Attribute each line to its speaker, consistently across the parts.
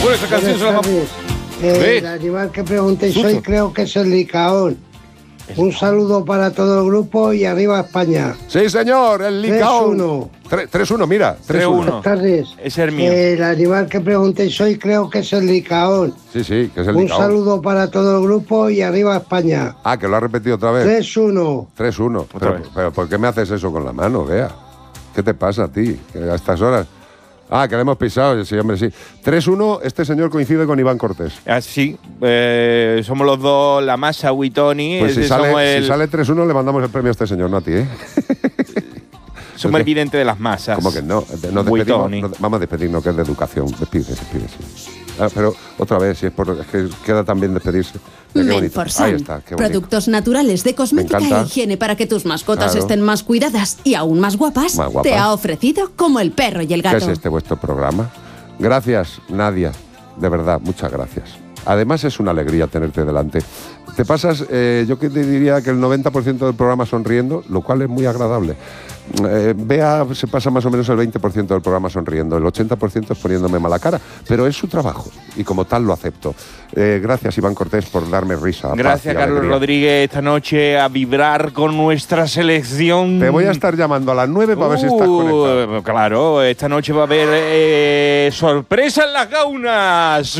Speaker 1: Bueno, esa canción se la vamos...
Speaker 2: El animal que preguntéis hoy creo que es el licaón. Un saludo para todo el grupo y arriba España.
Speaker 3: Sí, señor, el licaón. 3-1, mira. 3-1.
Speaker 2: Buenas tardes.
Speaker 1: Es el mío.
Speaker 2: El animal que preguntéis hoy creo que es el licaón.
Speaker 3: Sí, que es el
Speaker 2: Un
Speaker 3: licaón.
Speaker 2: saludo para todo el grupo y arriba España.
Speaker 3: Ah, que lo ha repetido otra vez.
Speaker 2: 3-1.
Speaker 3: 3-1. Pero ¿por qué me haces eso con la mano, Bea? ¿Qué te pasa a ti? Que a estas horas... Ah, que le hemos pisado, sí, hombre, sí. 3-1, este señor coincide con Iván Cortés.
Speaker 1: Sí, somos los dos, la masa, Tony.
Speaker 3: Pues si sale 3-1 le mandamos el premio a este señor, no a ti, ¿eh?
Speaker 1: Somos el vidente de las masas.
Speaker 3: ¿Cómo que no? Nos despedimos, vamos a despedirnos, que es de educación. Despide, sí. Pero otra vez, si es que queda también despedirse.
Speaker 4: Menforsan,
Speaker 3: ahí está, qué bonito.
Speaker 4: productos naturales de cosmética e higiene para que tus mascotas estén más cuidadas y aún más guapas, te ha ofrecido Como el perro y el gato.
Speaker 3: ¿Qué es este vuestro programa? Gracias, Nadia. De verdad, muchas gracias. Además es una alegría tenerte delante. Te pasas, yo que te diría que el 90% del programa sonriendo, lo cual es muy agradable. Bea se pasa más o menos el 20% del programa sonriendo, el 80% es poniéndome mala cara, pero es su trabajo y como tal lo acepto. Gracias, Iván Cortés, por darme risa.
Speaker 1: Gracias, Carlos Rodríguez, esta noche a vibrar con nuestra selección.
Speaker 3: Te voy a estar llamando a las 9 para ver si estás conectado.
Speaker 1: Claro, esta noche va a haber sorpresa en las gaunas.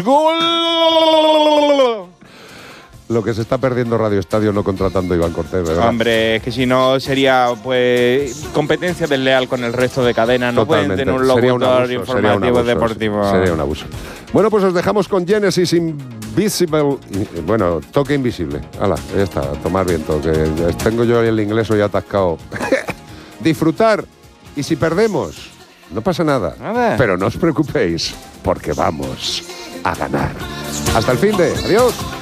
Speaker 1: ¡Gol!
Speaker 3: Lo que se está perdiendo Radio Estadio no contratando a Iván Cortés, ¿verdad?
Speaker 1: Hombre, es que si no sería pues competencia desleal con el resto de cadenas. No pueden tener un locutor informativo deportivo.
Speaker 3: Sería un abuso. Bueno, pues os dejamos con Genesis Invisible. Bueno, toque invisible. Hala, ya está, a tomar viento, que tengo yo el inglés hoy atascado. Disfrutar. Y si perdemos, no pasa nada. Pero no os preocupéis, porque vamos a ganar. Hasta el finde. Adiós.